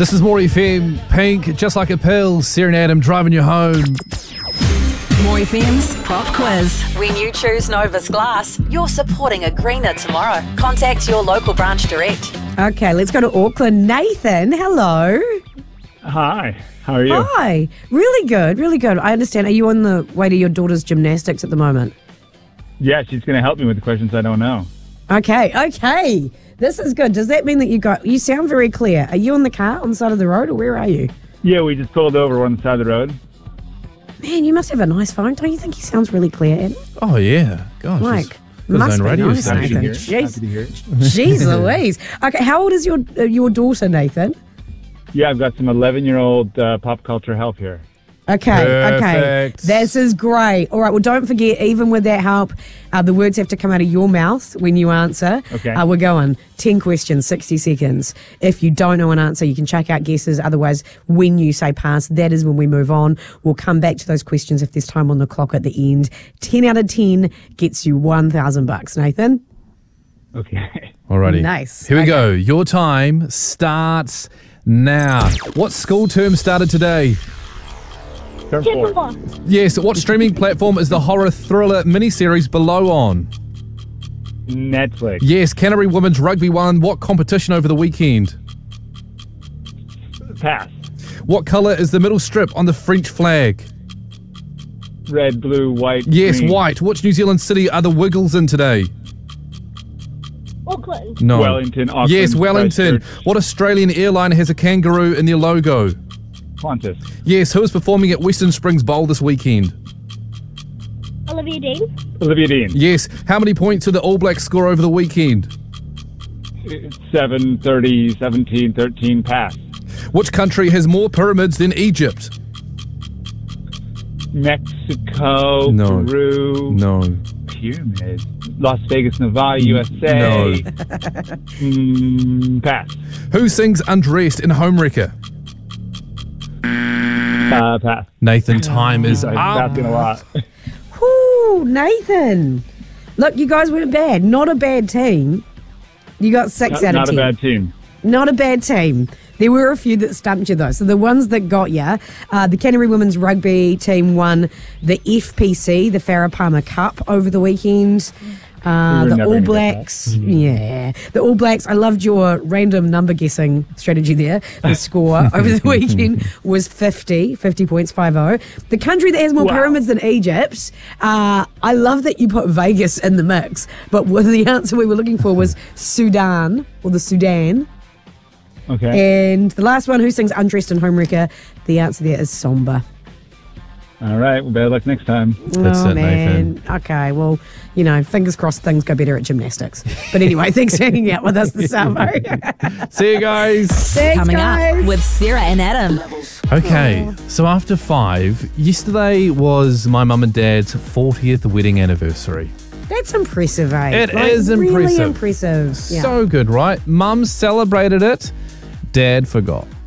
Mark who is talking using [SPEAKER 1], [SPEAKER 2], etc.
[SPEAKER 1] This is More FM, Pink, Just Like a Pill, Sarah and Adam driving you home.
[SPEAKER 2] More FM's Pop Quiz. When you choose Novus Glass, you're supporting a greener tomorrow. Contact your local branch direct.
[SPEAKER 3] Okay, let's go to Auckland. Nathan, hello.
[SPEAKER 4] Hi, how are you?
[SPEAKER 3] Hi. Really good, really good. I understand. Are you on the way to your daughter's gymnastics at the moment?
[SPEAKER 4] Yeah, she's going to help me with the questions I don't know.
[SPEAKER 3] Okay. This is good. Does that mean that you sound very clear? Are you in the car on the side of the road or where are you?
[SPEAKER 4] Yeah, we just pulled over. We're on the side of the road.
[SPEAKER 3] Man, you must have a nice phone. Don't you think he sounds really clear, Adam?
[SPEAKER 1] Oh, yeah. Gosh.
[SPEAKER 3] Like,
[SPEAKER 1] his
[SPEAKER 3] must
[SPEAKER 1] own
[SPEAKER 3] be
[SPEAKER 1] radio
[SPEAKER 3] nice,
[SPEAKER 1] station.
[SPEAKER 3] Nathan.
[SPEAKER 4] Happy
[SPEAKER 3] Jeez.
[SPEAKER 4] to hear it.
[SPEAKER 3] Jeez Louise. Okay, how old is your daughter, Nathan?
[SPEAKER 4] Yeah, I've got some 11-year-old pop culture help here.
[SPEAKER 3] Okay.
[SPEAKER 1] Perfect.
[SPEAKER 3] This is great. All right, well, don't forget, even with that help, the words have to come out of your mouth when you answer.
[SPEAKER 4] Okay.
[SPEAKER 3] We're going 10 questions, 60 seconds. If you don't know an answer, you can check out guesses. Otherwise, when you say pass, that is when we move on. We'll come back to those questions if there's time on the clock at the end. 10 out of 10 gets you $1,000, Nathan.
[SPEAKER 4] Okay.
[SPEAKER 1] Alrighty.
[SPEAKER 3] Nice.
[SPEAKER 1] Here we
[SPEAKER 3] Okay.
[SPEAKER 1] go. Your time starts now. What school term started today?
[SPEAKER 4] Turn 4.
[SPEAKER 1] Yes, what streaming platform is the horror thriller miniseries Below on?
[SPEAKER 4] Netflix.
[SPEAKER 1] Yes, Canterbury Women's Rugby won what competition over the weekend?
[SPEAKER 4] Pass.
[SPEAKER 1] What colour is the middle strip on the French flag?
[SPEAKER 4] Red, blue, white.
[SPEAKER 1] Yes,
[SPEAKER 4] green.
[SPEAKER 1] white. Which New Zealand city are the Wiggles in today?
[SPEAKER 5] Auckland.
[SPEAKER 1] No.
[SPEAKER 4] Wellington, Auckland.
[SPEAKER 1] Yes, Wellington.
[SPEAKER 4] Christchurch.
[SPEAKER 1] What Australian airline has a kangaroo in their logo?
[SPEAKER 4] Qantas.
[SPEAKER 1] Yes, who is performing at Western Springs Bowl this weekend?
[SPEAKER 5] Olivia Dean.
[SPEAKER 4] Olivia Dean.
[SPEAKER 1] Yes. How many points did the All Blacks score over the weekend?
[SPEAKER 4] 7, 30, 17, 13. Pass.
[SPEAKER 1] Which country has more pyramids than Egypt?
[SPEAKER 4] Mexico.
[SPEAKER 1] No.
[SPEAKER 4] Peru.
[SPEAKER 1] No.
[SPEAKER 4] Pyramids. Las Vegas, Nevada, USA.
[SPEAKER 1] No.
[SPEAKER 4] Pass.
[SPEAKER 1] Who sings Undressed in Homewrecker?
[SPEAKER 4] Pass.
[SPEAKER 1] Nathan, time is
[SPEAKER 4] I'm
[SPEAKER 1] up.
[SPEAKER 4] asking a lot.
[SPEAKER 3] Whoo, Nathan. Look, you guys weren't bad. Not a bad team. You got 6 out of 10.
[SPEAKER 4] Not a bad team.
[SPEAKER 3] Not a bad team. There were a few that stumped you, though. So the ones that got you, the Canterbury Women's Rugby team won the FPC, the Farah Palmer Cup, over the weekend. The
[SPEAKER 4] never
[SPEAKER 3] All
[SPEAKER 4] gonna get
[SPEAKER 3] Blacks, yeah. The All Blacks, I loved your random number guessing strategy there. The score over the weekend was 50 points, 5-0. The country that has more
[SPEAKER 4] Wow.
[SPEAKER 3] pyramids than Egypt, I love that you put Vegas in the mix, but the answer we were looking for was Sudan, or the Sudan.
[SPEAKER 4] Okay.
[SPEAKER 3] And the last one, who sings Undressed in Homewrecker, the answer there is Somber.
[SPEAKER 4] All right. Well, better luck next time.
[SPEAKER 1] That's
[SPEAKER 3] oh,
[SPEAKER 1] it,
[SPEAKER 3] man.
[SPEAKER 1] Nathan.
[SPEAKER 3] Okay, well, fingers crossed things go better at gymnastics. But anyway, thanks for hanging out with us this summer.
[SPEAKER 1] See you guys.
[SPEAKER 3] Thanks,
[SPEAKER 2] Coming
[SPEAKER 3] guys.
[SPEAKER 2] up with Sarah and Adam.
[SPEAKER 1] Okay, so after 5, yesterday was my mum and dad's 40th wedding anniversary.
[SPEAKER 3] That's impressive, eh?
[SPEAKER 1] It is
[SPEAKER 3] Really
[SPEAKER 1] impressive.
[SPEAKER 3] impressive. Yeah.
[SPEAKER 1] So good, right? Mum celebrated it, Dad forgot.